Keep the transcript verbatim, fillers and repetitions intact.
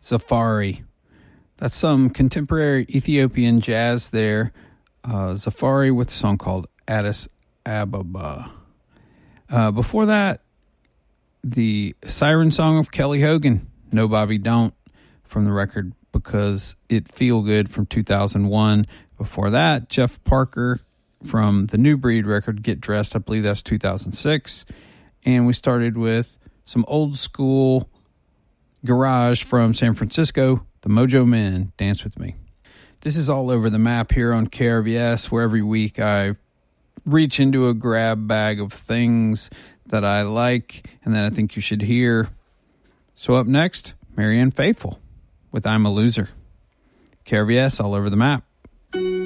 Zafari. That's some contemporary Ethiopian jazz there. Uh, Zafari with a song called Addis Ababa. Uh, before that, the Siren Song of Kelly Hogan, No Bobby Don't, from the record Because It Feel Good from two thousand one. Before that, Jeff Parker from the New Breed record, Get Dressed, I believe that's two thousand six. And we started with some old school garage from San Francisco, the Mojo Men, Dance With Me. This is all over the map here on K R V S, where every week I reach into a grab bag of things that I like and that I think you should hear. So up next, Marianne Faithfull with I'm a Loser. K R V S all over the map.